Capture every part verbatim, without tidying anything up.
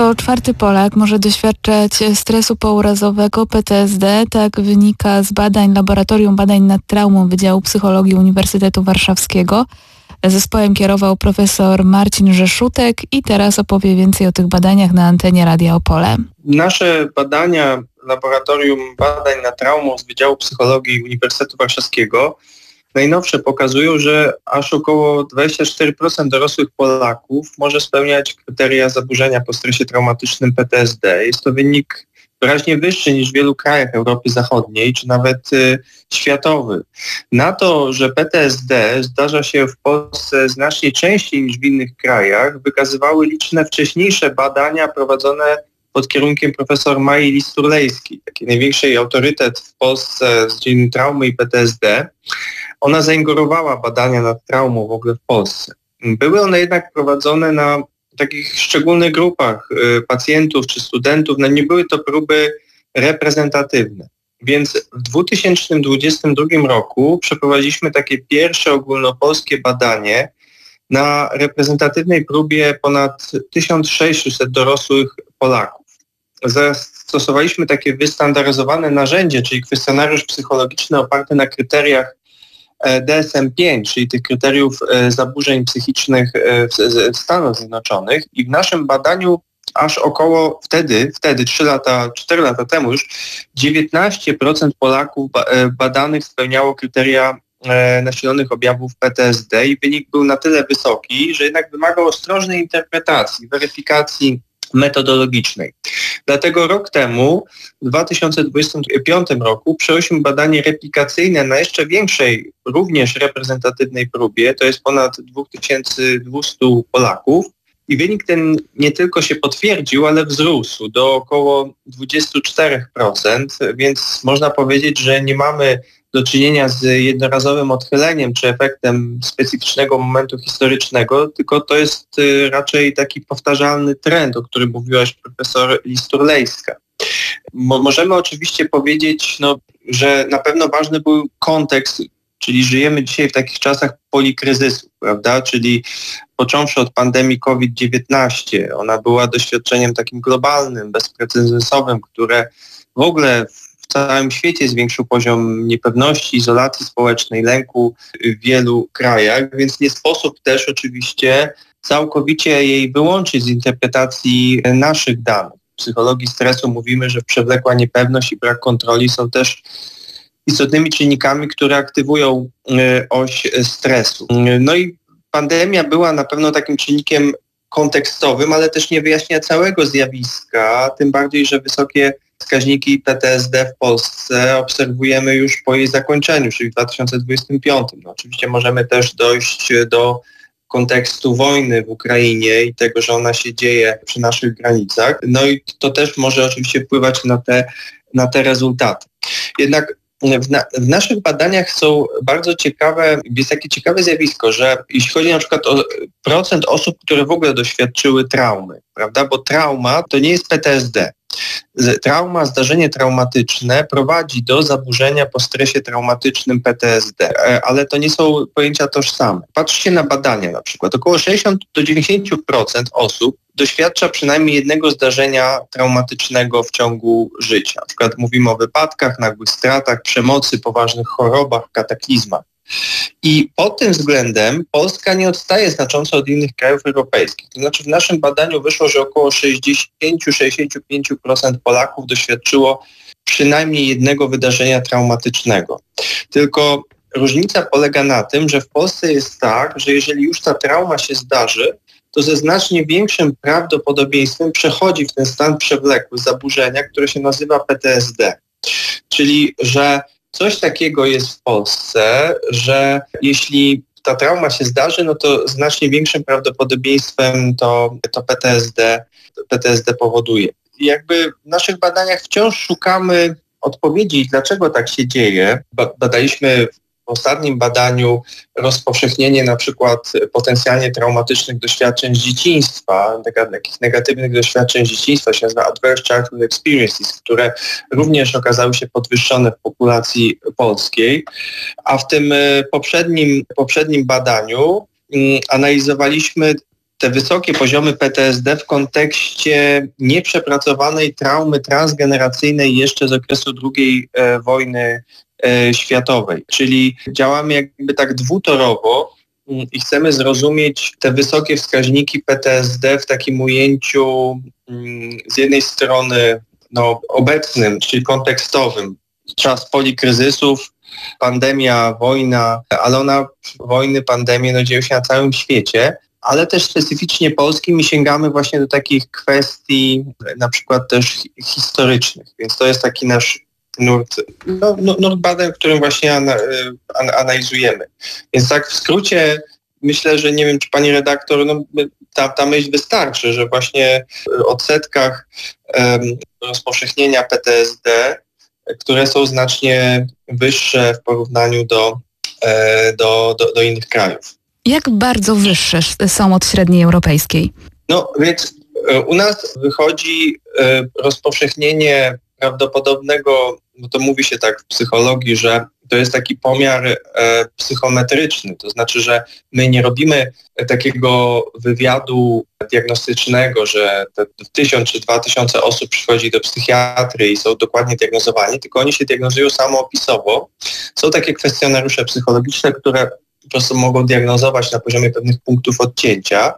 Co czwarty Polak może doświadczać stresu pourazowego, P T S D. Tak wynika z badań Laboratorium Badań nad Traumą Wydziału Psychologii Uniwersytetu Warszawskiego. Zespołem kierował profesor Marcin Rzeszutek i teraz opowie więcej o tych badaniach na antenie Radia Opole. Nasze badania Laboratorium Badań nad Traumą z Wydziału Psychologii Uniwersytetu Warszawskiego najnowsze pokazują, że aż około dwadzieścia cztery procent dorosłych Polaków może spełniać kryteria zaburzenia po stresie traumatycznym P T S D. Jest to wynik wyraźnie wyższy niż w wielu krajach Europy Zachodniej, czy nawet y, światowy. Na to, że P T S D zdarza się w Polsce znacznie częściej niż w innych krajach, wykazywały liczne wcześniejsze badania prowadzone pod kierunkiem profesor Marii Listurlejskiej, taki największy autorytet w Polsce z dziedziny traumy i P T S D. Ona zaingurowała badania nad traumą w ogóle w Polsce. Były one jednak prowadzone na takich szczególnych grupach y, pacjentów czy studentów, no nie były to próby reprezentatywne. Więc w dwa tysiące dwudziestym drugim roku przeprowadziliśmy takie pierwsze ogólnopolskie badanie na reprezentatywnej próbie ponad tysiąc sześćset dorosłych Polaków. Zastosowaliśmy takie wystandaryzowane narzędzie, czyli kwestionariusz psychologiczny oparty na kryteriach D S M pięć, czyli tych kryteriów zaburzeń psychicznych w Stanach Zjednoczonych, i w naszym badaniu aż około wtedy, wtedy trzy lata, cztery lata temu już dziewiętnaście procent Polaków badanych spełniało kryteria nasilonych objawów P T S D i wynik był na tyle wysoki, że jednak wymagał ostrożnej interpretacji, weryfikacji metodologicznej. Dlatego rok temu, w dwa tysiące dwudziestym piątym roku, przejąłem badanie replikacyjne na jeszcze większej, również reprezentatywnej próbie, to jest ponad dwa tysiące dwieście Polaków, i wynik ten nie tylko się potwierdził, ale wzrósł do około dwadzieścia cztery procent, więc można powiedzieć, że nie mamy do czynienia z jednorazowym odchyleniem czy efektem specyficznego momentu historycznego, tylko to jest raczej taki powtarzalny trend, o którym mówiłaś profesor Listurlejska. Mo- możemy oczywiście powiedzieć, no, że na pewno ważny był kontekst, czyli żyjemy dzisiaj w takich czasach polikryzysu, prawda? Czyli począwszy od pandemii COVID dziewiętnaście, ona była doświadczeniem takim globalnym, bezprecedensowym, które w ogóle w całym świecie zwiększył poziom niepewności, izolacji społecznej, lęku w wielu krajach, więc nie sposób też oczywiście całkowicie jej wyłączyć z interpretacji naszych danych. W psychologii stresu mówimy, że przewlekła niepewność i brak kontroli są też istotnymi czynnikami, które aktywują oś stresu. No i pandemia była na pewno takim czynnikiem kontekstowym, ale też nie wyjaśnia całego zjawiska, tym bardziej, że wysokie wskaźniki P T S D w Polsce obserwujemy już po jej zakończeniu, czyli w dwa tysiące dwudziestym piątym. No, oczywiście możemy też dojść do kontekstu wojny w Ukrainie i tego, że ona się dzieje przy naszych granicach. No i to też może oczywiście wpływać na te, na te rezultaty. Jednak W, na, w naszych badaniach są bardzo ciekawe, jest takie ciekawe zjawisko, że jeśli chodzi na przykład o procent osób, które w ogóle doświadczyły traumy, prawda, bo trauma to nie jest P T S D. Trauma, zdarzenie traumatyczne prowadzi do zaburzenia po stresie traumatycznym P T S D, ale to nie są pojęcia tożsame. Patrzcie na badania na przykład. Około sześćdziesiąt do dziewięćdziesięciu procent osób doświadcza przynajmniej jednego zdarzenia traumatycznego w ciągu życia. Na przykład mówimy o wypadkach, nagłych stratach, przemocy, poważnych chorobach, kataklizmach. I pod tym względem Polska nie odstaje znacząco od innych krajów europejskich. To znaczy w naszym badaniu wyszło, że około sześćdziesiąt do sześćdziesięciu pięciu procent Polaków doświadczyło przynajmniej jednego wydarzenia traumatycznego. Tylko różnica polega na tym, że w Polsce jest tak, że jeżeli już ta trauma się zdarzy, to ze znacznie większym prawdopodobieństwem przechodzi w ten stan przewlekły zaburzenia, które się nazywa P T S D. Czyli, że coś takiego jest w Polsce, że jeśli ta trauma się zdarzy, no to znacznie większym prawdopodobieństwem to, to P T S D, P T S D powoduje. I jakby w naszych badaniach wciąż szukamy odpowiedzi, dlaczego tak się dzieje. Badaliśmy w ostatnim badaniu rozpowszechnienie na przykład potencjalnie traumatycznych doświadczeń z dzieciństwa, takich negatywnych doświadczeń z dzieciństwa, się nazywa Adverse Childhood Experiences, które również okazały się podwyższone w populacji polskiej, a w tym poprzednim, poprzednim badaniu um, analizowaliśmy te wysokie poziomy P T S D w kontekście nieprzepracowanej traumy transgeneracyjnej jeszcze z okresu drugiej e, wojny e, światowej. Czyli działamy jakby tak dwutorowo m, i chcemy zrozumieć te wysokie wskaźniki P T S D w takim ujęciu m, z jednej strony no, obecnym, czyli kontekstowym, czas polikryzysów, pandemia, wojna, ale ona, wojny, pandemie no, dzieją się na całym świecie, ale też specyficznie polskim i sięgamy właśnie do takich kwestii na przykład też historycznych. Więc to jest taki nasz nurt, no, nurt badań, którym właśnie ana, an, analizujemy. Więc tak w skrócie myślę, że nie wiem, czy pani redaktor, no, ta, ta myśl wystarczy, że właśnie w odsetkach um, rozpowszechnienia P T S D, które są znacznie wyższe w porównaniu do, e, do, do, do innych krajów. Jak bardzo wyższe są od średniej europejskiej? No więc u nas wychodzi rozpowszechnienie prawdopodobnego, bo to mówi się tak w psychologii, że to jest taki pomiar psychometryczny, to znaczy, że my nie robimy takiego wywiadu diagnostycznego, że tysiąc czy dwa tysiące osób przychodzi do psychiatry i są dokładnie diagnozowani, tylko oni się diagnozują samoopisowo. Są takie kwestionariusze psychologiczne, które po prostu mogą diagnozować na poziomie pewnych punktów odcięcia,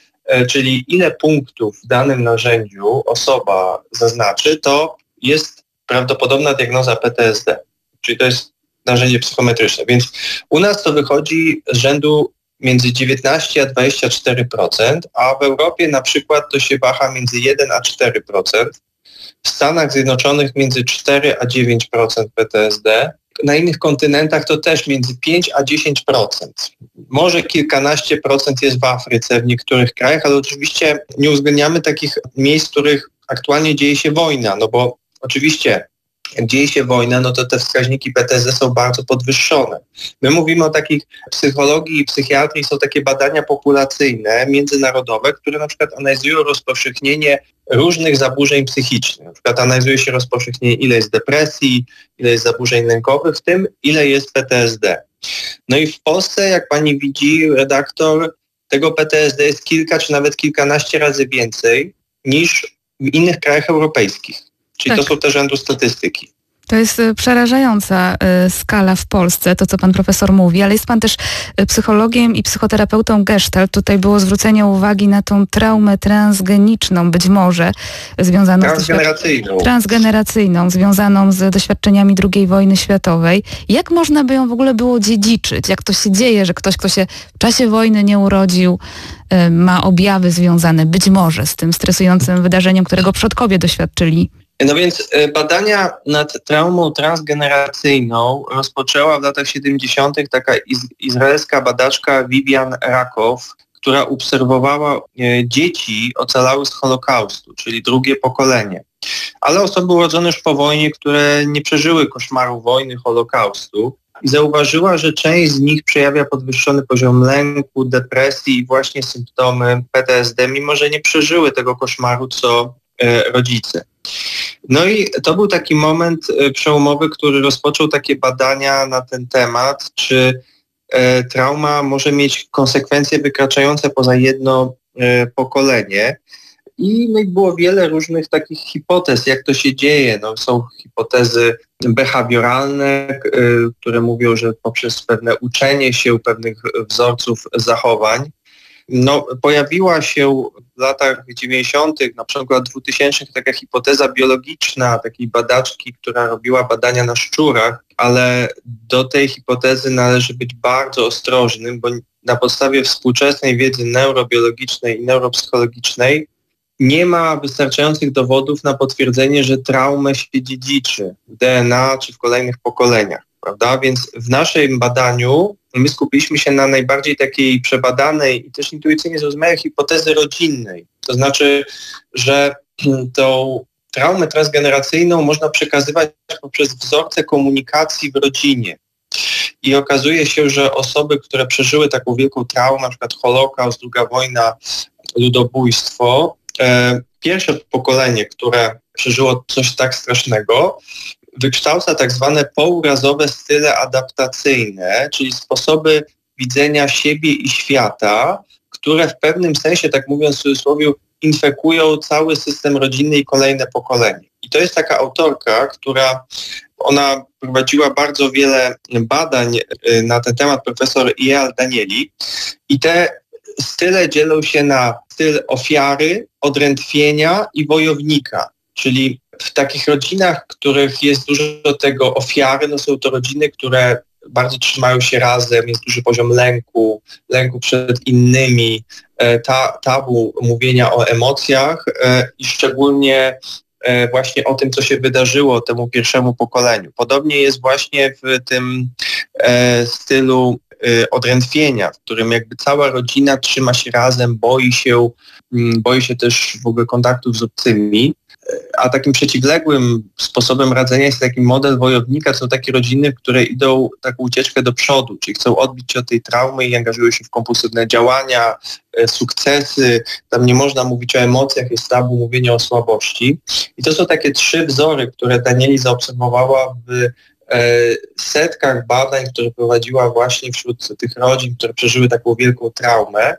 czyli ile punktów w danym narzędziu osoba zaznaczy, to jest prawdopodobna diagnoza P T S D, czyli to jest narzędzie psychometryczne. Więc u nas to wychodzi z rzędu między dziewiętnaście a dwadzieścia cztery procent, a w Europie na przykład to się waha między jeden a cztery procent, w Stanach Zjednoczonych między cztery a dziewięć procent P T S D, na innych kontynentach to też między pięć a dziesięć procent. Może kilkanaście procent jest w Afryce, w niektórych krajach, ale oczywiście nie uwzględniamy takich miejsc, w których aktualnie dzieje się wojna, no bo oczywiście jak dzieje się wojna, no to te wskaźniki P T S D są bardzo podwyższone. My mówimy o takich psychologii i psychiatrii, są takie badania populacyjne, międzynarodowe, które na przykład analizują rozpowszechnienie różnych zaburzeń psychicznych. Na przykład analizuje się rozpowszechnienie, ile jest depresji, ile jest zaburzeń lękowych, w tym ile jest P T S D. No i w Polsce, jak pani widzi, redaktor, tego P T S D jest kilka czy nawet kilkanaście razy więcej niż w innych krajach europejskich. Czyli tak. To są te rzędu statystyki. To jest przerażająca skala w Polsce, to co pan profesor mówi, ale jest pan też psychologiem i psychoterapeutą Gestalt. Tutaj było zwrócenie uwagi na tą traumę transgeniczną, być może związaną transgeneracyjną. z transgeneracyjną, związaną z doświadczeniami drugiej wojny światowej. Jak można by ją w ogóle było dziedziczyć? Jak to się dzieje, że ktoś, kto się w czasie wojny nie urodził, ma objawy związane być może z tym stresującym wydarzeniem, którego przodkowie doświadczyli? No więc badania nad traumą transgeneracyjną rozpoczęła w latach siedemdziesiątych taka iz- izraelska badaczka Vivian Rakow, która obserwowała dzieci ocalałych z Holokaustu, czyli drugie pokolenie. Ale osoby urodzone już po wojnie, które nie przeżyły koszmaru wojny, Holokaustu, i zauważyła, że część z nich przejawia podwyższony poziom lęku, depresji i właśnie symptomy P T S D, mimo że nie przeżyły tego koszmaru, co e, rodzice. No i to był taki moment przełomowy, który rozpoczął takie badania na ten temat, czy e, trauma może mieć konsekwencje wykraczające poza jedno e, pokolenie. I no, było wiele różnych takich hipotez, jak to się dzieje. No, są hipotezy behawioralne, e, które mówią, że poprzez pewne uczenie się pewnych wzorców zachowań. No, pojawiła się w latach dziewięćdziesiątych, na początku lat dwutysięcznych taka hipoteza biologiczna, takiej badaczki, która robiła badania na szczurach, ale do tej hipotezy należy być bardzo ostrożnym, bo na podstawie współczesnej wiedzy neurobiologicznej i neuropsychologicznej nie ma wystarczających dowodów na potwierdzenie, że traumę się dziedziczy w D N A czy w kolejnych pokoleniach, prawda? Więc w naszym badaniu my skupiliśmy się na najbardziej takiej przebadanej i też intuicyjnie zrozumiałej hipotezy rodzinnej. To znaczy, że tą traumę transgeneracyjną można przekazywać poprzez wzorce komunikacji w rodzinie. I okazuje się, że osoby, które przeżyły taką wielką traumę, na przykład Holokaust, druga wojna, ludobójstwo, e, pierwsze pokolenie, które przeżyło coś tak strasznego, wykształca tak zwane pourazowe style adaptacyjne, czyli sposoby widzenia siebie i świata, które w pewnym sensie, tak mówiąc w cudzysłowie, infekują cały system rodzinny i kolejne pokolenie. I to jest taka autorka, która ona prowadziła bardzo wiele badań na ten temat, profesor Eyal Danieli, i te style dzielą się na styl ofiary, odrętwienia i wojownika. Czyli w takich rodzinach, w których jest dużo tego ofiary, no są to rodziny, które bardzo trzymają się razem, jest duży poziom lęku, lęku przed innymi, ta, tabu mówienia o emocjach i szczególnie właśnie o tym, co się wydarzyło temu pierwszemu pokoleniu. Podobnie jest właśnie w tym stylu odrętwienia, w którym jakby cała rodzina trzyma się razem, boi się, boi się też w ogóle kontaktów z obcymi. A takim przeciwległym sposobem radzenia jest taki model wojownika. To są takie rodziny, które idą taką ucieczkę do przodu, czyli chcą odbić się od tej traumy i angażują się w kompulsywne działania, sukcesy. Tam nie można mówić o emocjach, jest tabu mówienia o słabości. I to są takie trzy wzory, które Danieli zaobserwowała w setkach badań, które prowadziła właśnie wśród tych rodzin, które przeżyły taką wielką traumę.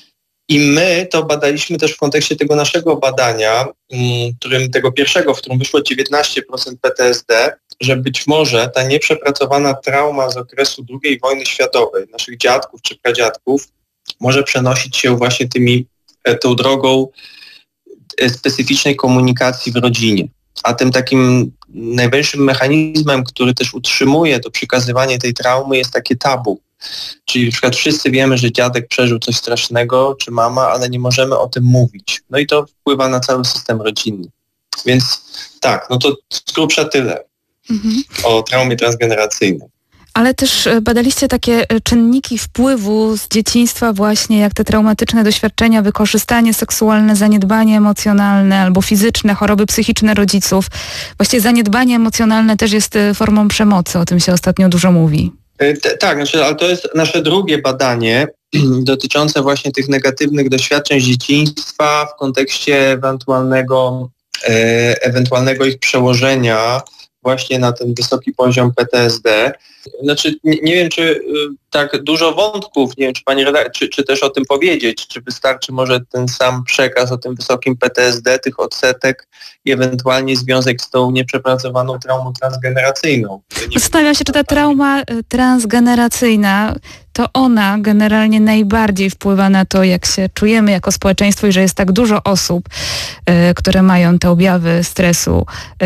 I my to badaliśmy też w kontekście tego naszego badania, którym, tego pierwszego, w którym wyszło dziewiętnaście procent P T S D, że być może ta nieprzepracowana trauma z okresu drugiej wojny światowej, naszych dziadków czy pradziadków, może przenosić się właśnie tymi, tą drogą specyficznej komunikacji w rodzinie. A tym takim najważniejszym mechanizmem, który też utrzymuje to przekazywanie tej traumy, jest takie tabu. Czyli na przykład wszyscy wiemy, że dziadek przeżył coś strasznego, czy mama, ale nie możemy o tym mówić. No i to wpływa na cały system rodzinny. Więc tak, no to z grubsza tyle mhm. o traumie transgeneracyjnej. Ale też badaliście takie czynniki wpływu z dzieciństwa właśnie, jak te traumatyczne doświadczenia, wykorzystanie seksualne, zaniedbanie emocjonalne albo fizyczne, choroby psychiczne rodziców. Właściwie zaniedbanie emocjonalne też jest formą przemocy, o tym się ostatnio dużo mówi. Tak, znaczy, ale to jest nasze drugie badanie dotyczące właśnie tych negatywnych doświadczeń z dzieciństwa w kontekście ewentualnego, e, ewentualnego ich przełożenia właśnie na ten wysoki poziom P T S D. Znaczy, nie, nie wiem, czy y, tak dużo wątków, nie wiem, czy pani redaktor, czy, czy też o tym powiedzieć, czy wystarczy może ten sam przekaz o tym wysokim P T S D, tych odsetek i ewentualnie związek z tą nieprzepracowaną traumą transgeneracyjną. Zastanawiam się, czy ta trauma transgeneracyjna, to ona generalnie najbardziej wpływa na to, jak się czujemy jako społeczeństwo i że jest tak dużo osób, y, które mają te objawy stresu,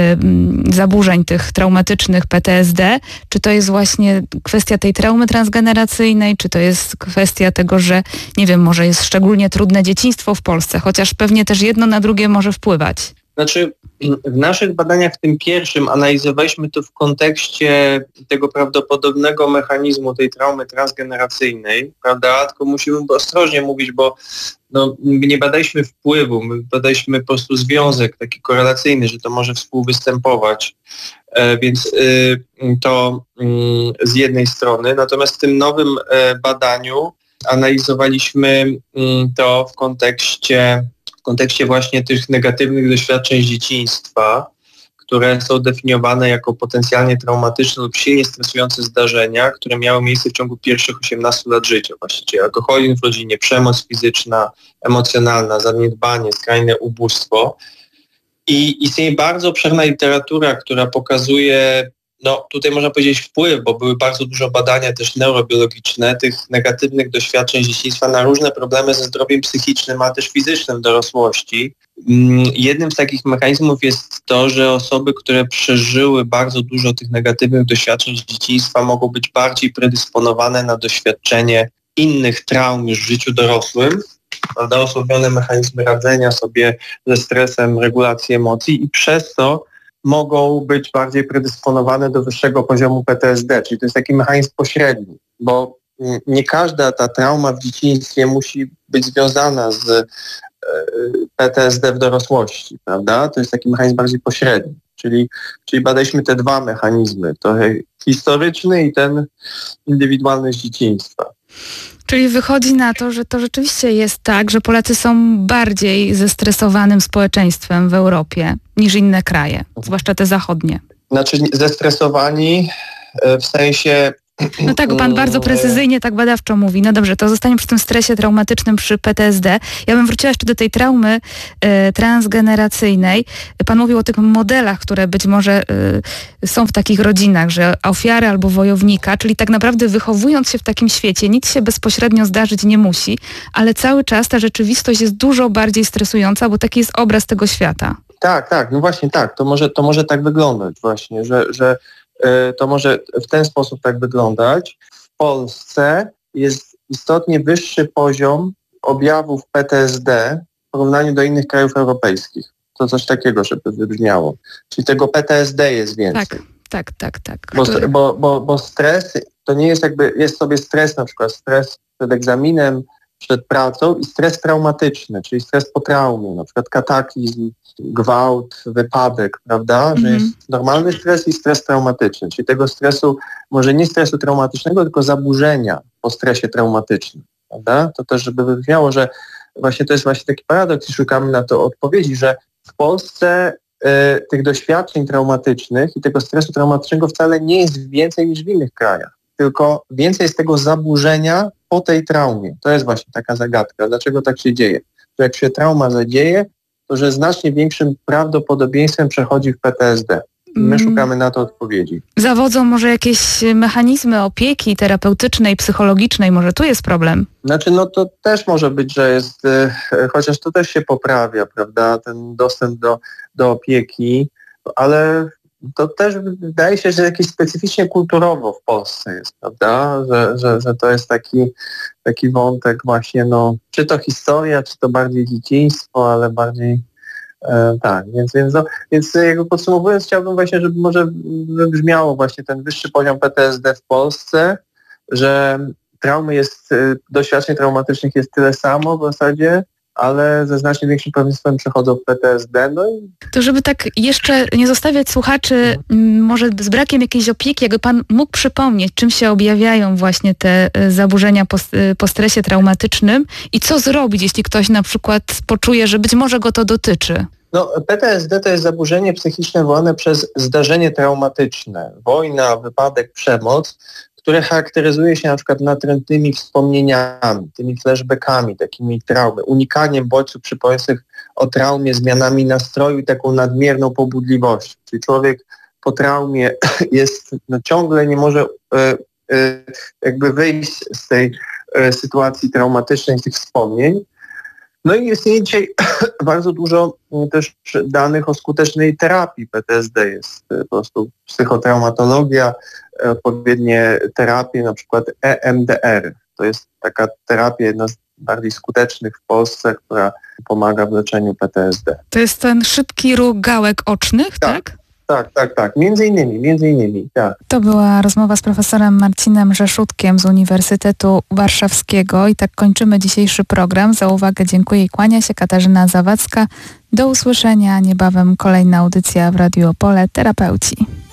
y, zaburzeń tych traumatycznych P T S D. Czy to jest właśnie kwestia tej traumy transgeneracyjnej, czy to jest kwestia tego, że nie wiem, może jest szczególnie trudne dzieciństwo w Polsce, chociaż pewnie też jedno na drugie może wpływać. Znaczy, w naszych badaniach, w tym pierwszym, analizowaliśmy to w kontekście tego prawdopodobnego mechanizmu tej traumy transgeneracyjnej, prawda? Tylko musimy ostrożnie mówić, bo no, nie badaliśmy wpływu, my badaliśmy po prostu związek taki korelacyjny, że to może współwystępować. E, więc y, to y, z jednej strony. Natomiast w tym nowym y, badaniu analizowaliśmy y, to w kontekście w kontekście właśnie tych negatywnych doświadczeń z dzieciństwa, które są definiowane jako potencjalnie traumatyczne lub silnie stresujące zdarzenia, które miały miejsce w ciągu pierwszych osiemnastu lat życia. Właśnie, czyli alkoholizm w rodzinie, przemoc fizyczna, emocjonalna, zaniedbanie, skrajne ubóstwo. I istnieje bardzo obszerna literatura, która pokazuje, no tutaj można powiedzieć wpływ, bo były bardzo dużo badania też neurobiologiczne tych negatywnych doświadczeń z dzieciństwa na różne problemy ze zdrowiem psychicznym, a też fizycznym w dorosłości. Jednym z takich mechanizmów jest to, że osoby, które przeżyły bardzo dużo tych negatywnych doświadczeń z dzieciństwa, mogą być bardziej predysponowane na doświadczenie innych traum już w życiu dorosłym, prawda, osłabione mechanizmy radzenia sobie ze stresem, regulacji emocji i przez to mogą być bardziej predysponowane do wyższego poziomu P T S D, czyli to jest taki mechanizm pośredni, bo nie każda ta trauma w dzieciństwie musi być związana z P T S D w dorosłości, prawda? To jest taki mechanizm bardziej pośredni, czyli, czyli badaliśmy te dwa mechanizmy, trochę historyczny i ten indywidualny z dzieciństwa. Czyli wychodzi na to, że to rzeczywiście jest tak, że Polacy są bardziej zestresowanym społeczeństwem w Europie niż inne kraje, zwłaszcza te zachodnie. Znaczy zestresowani w sensie No tak, pan bardzo precyzyjnie, tak badawczo mówi. No dobrze, to zostanie przy tym stresie traumatycznym, przy P T S D. Ja bym wróciła jeszcze do tej traumy y, transgeneracyjnej. Pan mówił o tych modelach, które być może y, są w takich rodzinach, że ofiary albo wojownika, czyli tak naprawdę wychowując się w takim świecie, nic się bezpośrednio zdarzyć nie musi, ale cały czas ta rzeczywistość jest dużo bardziej stresująca, bo taki jest obraz tego świata. Tak, tak, no właśnie tak. To może, to może tak wyglądać właśnie, że, że to może w ten sposób tak wyglądać. W Polsce jest istotnie wyższy poziom objawów P T S D w porównaniu do innych krajów europejskich. To coś takiego, żeby wybrzmiało. Czyli tego P T S D jest więcej. Tak, tak, tak, tak. Bo, Który... bo, bo, bo stres to nie jest jakby, jest sobie stres, na przykład stres przed egzaminem, przed pracą i stres traumatyczny, czyli stres po traumie, na przykład kataklizm, gwałt, wypadek, prawda? Że jest normalny stres i stres traumatyczny, czyli tego stresu, może nie stresu traumatycznego, tylko zaburzenia po stresie traumatycznym, prawda? To też, żeby wybrzmiało, że właśnie to jest właśnie taki paradoks i szukamy na to odpowiedzi, że w Polsce y, tych doświadczeń traumatycznych i tego stresu traumatycznego wcale nie jest więcej niż w innych krajach, tylko więcej jest tego zaburzenia po tej traumie. To jest właśnie taka zagadka. Dlaczego tak się dzieje? Że jak się trauma zadzieje, to że znacznie większym prawdopodobieństwem przechodzi w P T S D. I my szukamy na to odpowiedzi. Zawodzą może jakieś mechanizmy opieki terapeutycznej, psychologicznej, może tu jest problem? Znaczy, no to też może być, że jest, e, chociaż to też się poprawia, prawda, ten dostęp do, do opieki, ale to też wydaje się, że jakieś specyficznie kulturowo w Polsce jest, prawda, że, że, że to jest taki, taki wątek właśnie, no, czy to historia, czy to bardziej dzieciństwo, ale bardziej e, tak, więc, więc, no, więc jakby podsumowując, chciałbym właśnie, żeby może wybrzmiało właśnie ten wyższy poziom P T S D w Polsce, że traumy jest, doświadczeń traumatycznych jest tyle samo w zasadzie, ale ze znacznie większym prawdopodobieństwem przechodzą w P T S D. No i... To żeby tak jeszcze nie zostawiać słuchaczy m, może z brakiem jakiejś opieki, jakby pan mógł przypomnieć, czym się objawiają właśnie te y, zaburzenia po, y, po stresie traumatycznym i co zrobić, jeśli ktoś na przykład poczuje, że być może go to dotyczy? No, P T S D to jest zaburzenie psychiczne wywołane przez zdarzenie traumatyczne, wojna, wypadek, przemoc, które charakteryzuje się na przykład natrętnymi wspomnieniami, tymi flashbackami, takimi traumy, unikaniem bodźców przypominających o traumie, zmianami nastroju i taką nadmierną pobudliwością. Czyli człowiek po traumie jest, no, ciągle nie może e, e, jakby wyjść z tej e, sytuacji traumatycznej, z tych wspomnień. No i istnieje dzisiaj bardzo dużo też danych o skutecznej terapii P T S D. Jest po prostu psychotraumatologia, odpowiednie terapie, na przykład E M D R. To jest taka terapia jedna z bardziej skutecznych w Polsce, która pomaga w leczeniu P T S D. To jest ten szybki ruch gałek ocznych, tak? tak? Tak, tak, tak. Między innymi, między innymi, tak. To była rozmowa z profesorem Marcinem Rzeszutkiem z Uniwersytetu Warszawskiego i tak kończymy dzisiejszy program. Za uwagę dziękuję i kłania się Katarzyna Zawadzka. Do usłyszenia niebawem kolejna audycja w Radiu Opole Terapeuci.